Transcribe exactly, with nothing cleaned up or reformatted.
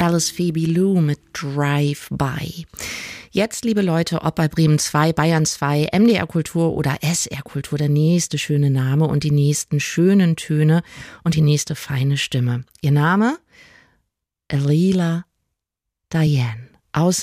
Alice Phoebe Lou mit Drive-By. Jetzt, liebe Leute, ob bei Bremen zwei, Bayern zwei, M D R Kultur oder S R Kultur, der nächste schöne Name und die nächsten schönen Töne und die nächste feine Stimme. Ihr Name? Alila Diane. Aus